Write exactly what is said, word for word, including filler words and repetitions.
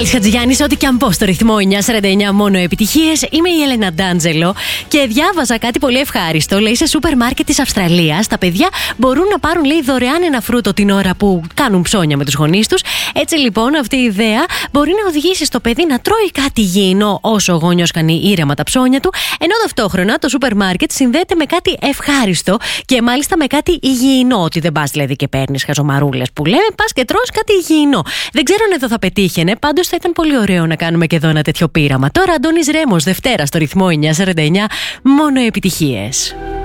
Μιχάλης Χατζηγιάννης, ό,τι και αν πω στο ρυθμό εννιά σαράντα εννιά, μόνο επιτυχίες. Είμαι η Έλενα Ντάντζελο και διάβαζα κάτι πολύ ευχάριστο. Λέει, σε σούπερ μάρκετ της Αυστραλίας τα παιδιά μπορούν να πάρουν, λέει, δωρεάν ένα φρούτο την ώρα που κάνουν ψώνια με τους γονείς τους. Έτσι λοιπόν, αυτή η ιδέα μπορεί να οδηγήσει στο παιδί να τρώει κάτι υγιεινό όσο ο γόνιος κάνει ήρεμα τα ψώνια του, ενώ ταυτόχρονα το σούπερ μάρκετ συνδέεται με κάτι ευχάριστο και μάλιστα με κάτι υγιεινό. Ότι δεν πας δηλαδή και παίρνεις χαζομαρούλες που λέμε, πας και τρως κάτι υγιεινό. Δεν ξέρω αν εδώ θα πετύχαινε, πάντως θα ήταν πολύ ωραίο να κάνουμε και εδώ ένα τέτοιο πείραμα. Τώρα Αντώνης Ρέμος, Δευτέρα στο ρυθμό εννιά σαράντα εννιά, μόνο επιτυχίες.